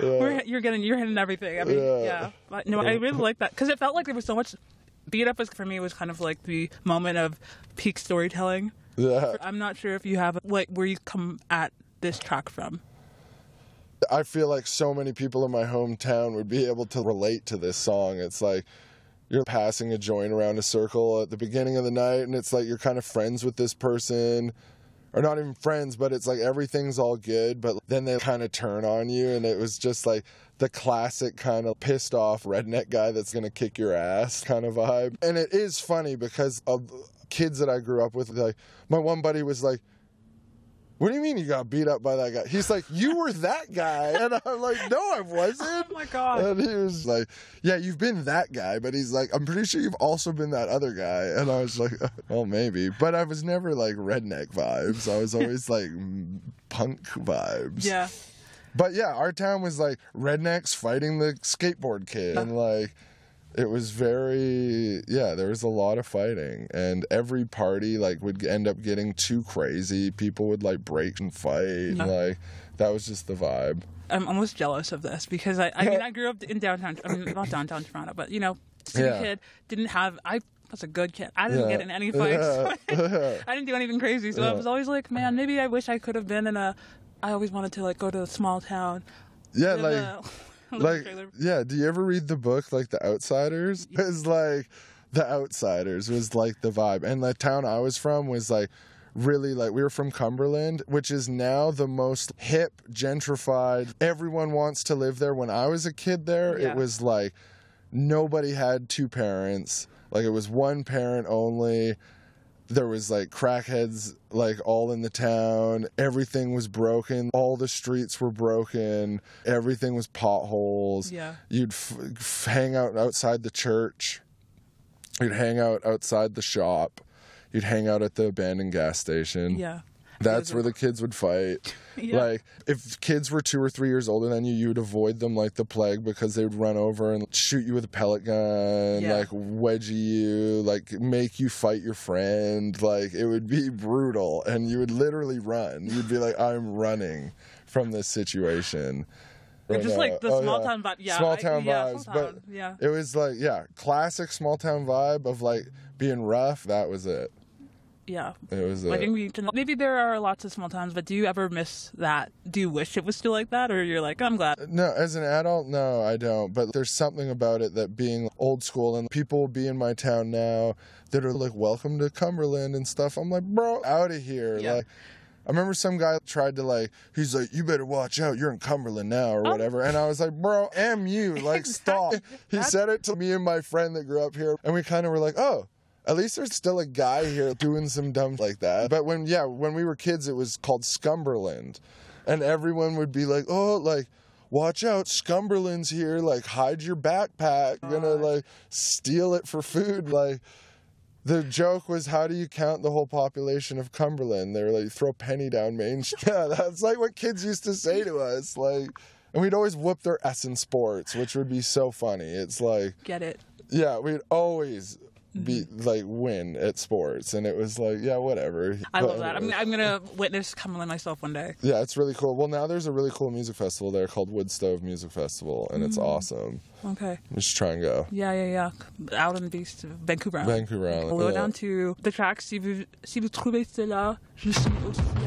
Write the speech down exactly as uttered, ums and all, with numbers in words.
Yeah. We're, you're getting, you're hitting everything. I mean, yeah. Yeah. But no, I really like that because it felt like there was so much. Beat Up was for me was kind of like the moment of peak storytelling. Yeah. I'm not sure if you have like where you come at this track from. I feel like so many people in my hometown would be able to relate to this song. It's like you're passing a joint around a circle at the beginning of the night, and it's like you're kind of friends with this person, or not even friends, but it's like everything's all good, but then they kind of turn on you, and it was just like the classic kind of pissed off redneck guy that's going to kick your ass kind of vibe. And it is funny because of kids that I grew up with, like my one buddy was like, what do you mean you got beat up by that guy? He's like, you were that guy. And I'm like, no, I wasn't. Oh my God. And he was like, yeah, you've been that guy. But he's like, I'm pretty sure you've also been that other guy. And I was like, well, maybe. But I was never like redneck vibes. I was always like punk vibes. Yeah. But yeah, our town was like rednecks fighting the skateboard kid. And like, it was very, yeah, there was a lot of fighting. And every party, like, would end up getting too crazy. People would, like, break and fight. Yeah. Like, that was just the vibe. I'm almost jealous of this because I, I mean, I grew up in downtown, I mean, not downtown Toronto, but, you know, city Yeah. kid, didn't have, I was a good kid. I didn't Yeah. get in any fights. Yeah. I didn't do anything crazy. So Yeah. I was always like, man, maybe I wish I could have been in a, I always wanted to, like, go to a small town. Yeah, live like... a- Like, trailer. yeah, do you ever read the book, like, The Outsiders? It's like, The Outsiders was, like, the vibe. And the town I was from was, like, really, like, we were from Cumberland, which is now the most hip, gentrified. Everyone wants to live there. When I was a kid there, Yeah. it was, like, nobody had two parents. Like, it was one parent only. There was like crackheads like all in the town. Everything was broken. All the streets were broken. Everything was potholes. Yeah. You'd f- f- hang out outside the church. You'd hang out outside the shop. You'd hang out at the abandoned gas station. Yeah. That's Those where are- the kids would fight. Yeah. Like, if kids were two or three years older than you, you would avoid them like the plague because they would run over and shoot you with a pellet gun, Yeah. like wedgie you, like make you fight your friend. Like, it would be brutal, and you would literally run. You'd be like, I'm running from this situation. Or Right just now. like the Oh, small yeah. town vibe. Yeah. Small I- town yeah, vibes, small but town, yeah. it was like, yeah, classic small town vibe of like being rough. That was it. Yeah. It was I it. think we can, maybe there are lots of small towns, but do you ever miss that? Do you wish it was still like that? Or you're like, I'm glad. No, as an adult, no, I don't. But there's something about it that being old school, and people will be in my town now that are like, welcome to Cumberland and stuff. I'm like, bro, out of here. Yeah. Like, I remember some guy tried to like, he's like, you better watch out, you're in Cumberland now or Oh. whatever. And I was like, bro, am you? Like, stop. Exactly. He That's- said it to me and my friend that grew up here. And we kind of were like, oh, at least there's still a guy here doing some dumb like that. But when, yeah, when we were kids, it was called Scumberland. And everyone would be like, oh, like, watch out, Scumberland's here. Like, hide your backpack. You're gonna, like, steal it for food. Like, the joke was, how do you count the whole population of Cumberland? They were like, throw a penny down Main Street. Yeah, that's like what kids used to say to us. Like, and we'd always whoop their ass in sports, which would be so funny. It's like, Get it. yeah, we'd always be like win at sports, and it was like, yeah, whatever. I But love that. I'm, anyway. I'm going to witness Cumberland myself one day. Yeah, it's really cool. Well, now there's a really cool music festival there called Wood Stove Music Festival, and it's awesome. Okay. We should try and go. Yeah, yeah, yeah. Out on the beach, Vancouver Island. Vancouver Island. We'll go yeah. down to the track. Si vous, si vous trouvez cela, je suis aussi